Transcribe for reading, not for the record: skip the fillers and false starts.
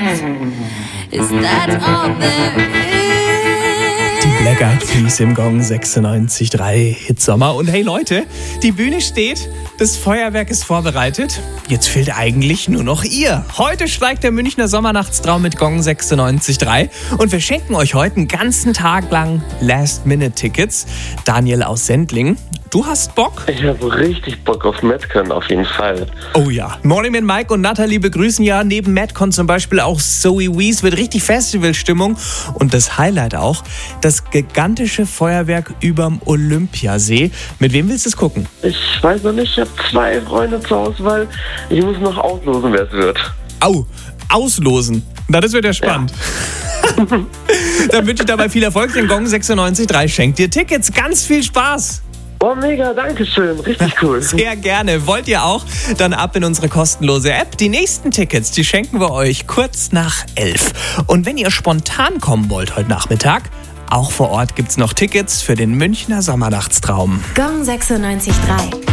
Is that all there is? Die Black Eyed Peas im Gong 96.3 Hitsommer. Und hey Leute, die Bühne steht, das Feuerwerk ist vorbereitet. Jetzt fehlt eigentlich nur noch ihr. Heute steigt der Münchner Sommernachtstraum mit Gong 96.3 und wir schenken euch heute einen ganzen Tag lang Last-Minute-Tickets. Daniel aus Sendling, du hast Bock? Ich habe richtig Bock auf Madcon, auf jeden Fall. Oh ja. Morning mit Mike und Natalie begrüßen ja neben Madcon zum Beispiel auch Zoe Wees. Wird richtig Festivalstimmung. Und das Highlight auch, das gigantische Feuerwerk überm Olympiasee. Mit wem willst du es gucken? Ich weiß noch nicht, ich habe 2 Freunde zur Auswahl. Ich muss noch auslosen, wer es wird. Au, auslosen. Na, das wird ja spannend. Ja. Dann wünsche ich dabei viel Erfolg. Den Gong 96.3 schenkt dir Tickets. Ganz viel Spaß. Oh, mega, danke schön. Richtig cool. Sehr gerne. Wollt ihr auch? Dann ab in unsere kostenlose App. Die nächsten Tickets, die schenken wir euch kurz nach 11. Und wenn ihr spontan kommen wollt heute Nachmittag, auch vor Ort gibt's noch Tickets für den Münchner Sommernachtstraum. Gong 96.3